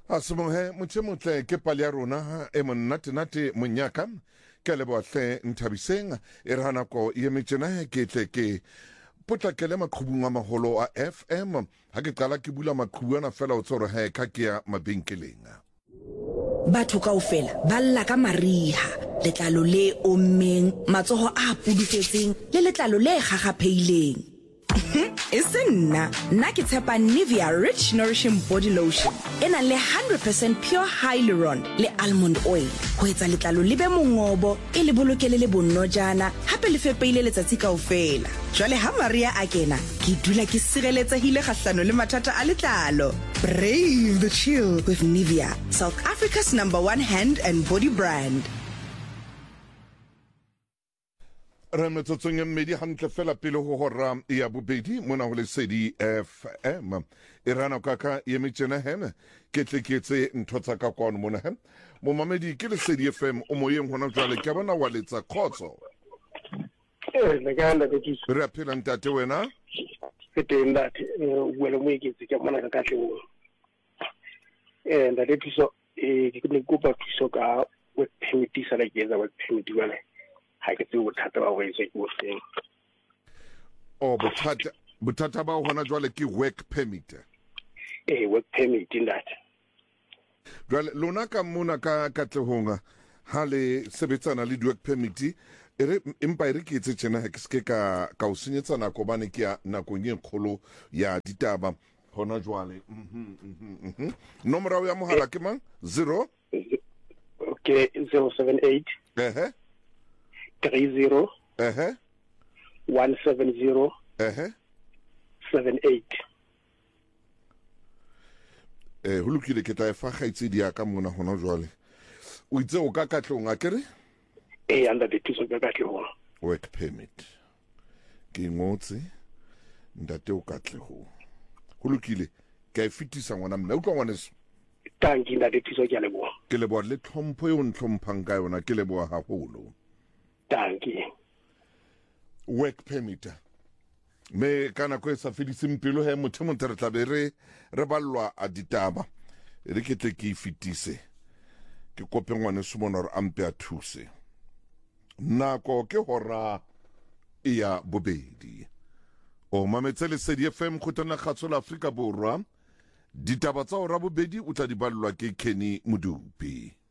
Asimohe mutsemutle ke pali ya rona e monate monyaka ke le bohle Nthabiseng e rana ko ye metjena ke tle ke potlakele maqhubung a maholo a FM ha ke qala ke bula maqhubu ana fela o tsore ha ka ke ya mabenkeleng. Batho kaofela ba lla ka mariha letlalo le ommeng matsoho a pudufetseng le letlalo le gagapheileng Nna ke tshepa Nivea Rich Nourishing Body Lotion ena le 100% pure hyaluronic le almond oil ho etsa letlalo le be mongobo e le bolokele le bonnojana hape le fepeile letsatsi kaofela. Jwale ha Maria a kena ke dula ke sireletsehile kgahlano le mathata a letlalo. Brave the chill with Nivea, South Africa's #1 hand and body brand. Re metsotsong mmedi hantle fela pele ho hora ya bobedi mona ho Lesedi FM e rana ka ye metjena hena ke tleketse ntho tsa ka kwano mona he mo mamedi ke Lesedi FM o moyeng hona jwale ke bona wa letsa khotso le ganda ke tsi re phela ntate wena ke teng ntate wele mo iketse ke mona ka katle ntate tso ke ne kopa thuso ka with permit sa le ke za with permit wala ha ke tse bothata ba wetse ke o feng bothata ba hona jwale ke work permit work permit ntate jwale lona ka mona ka katlehonga ha le sebetsana le work permit empa re ke etse tsena ha ke ske ka o senyetsa nako bane ke ya nako nye kgolo ya ditaba hona jwale nomoro ya mohala ke mang 0 okay 078 30 170 78 hulukile ke ta fa gaitse dia ka mona hona jwale o itse o ka katlong a kere anda de thuso ka katlong work permit ke ngotse ndate o katlego hulukile ka e fitisa ngwana mme o tlo ngwaneso tanki nda de thuso ke leboa le tlhompho yo ntlhomphang ka yona ke leboa haholo tanki work permit me kana ko sa fediseng pelo he motho re tla be re ballwa a ditaba re ke tle ke fitise ke kope ngwane se bona re ampe a thuse nako ke hora ya bobedi o mametse Lesedi FM khotana khatsola Afrika borwa ditaba tsa hora bobedi o tla di ballwa ke Kenny Mudupi.